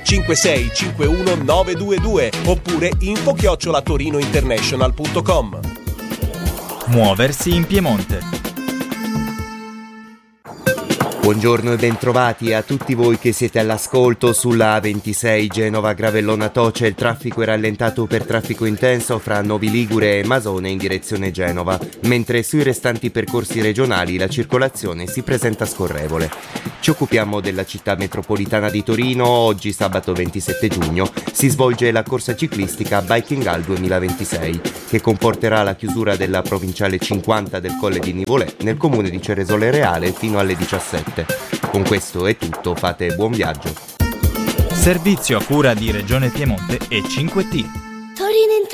5651 922 oppure info@torinointernational.com. Muoversi in Piemonte. Buongiorno e bentrovati a tutti voi che siete all'ascolto. Sulla A26 Genova-Gravellona-Toce il traffico è rallentato per traffico intenso fra Novi Ligure e Masone in direzione Genova, mentre sui restanti percorsi regionali la circolazione si presenta scorrevole. Ci occupiamo della città metropolitana di Torino. Oggi, sabato 27 giugno, si svolge la corsa ciclistica Biking Al 2026, che comporterà la chiusura della provinciale 50 del Colle di Nivolè nel comune di Ceresole Reale fino alle 17. Con questo è tutto, fate buon viaggio. Servizio a cura di Regione Piemonte e 5T.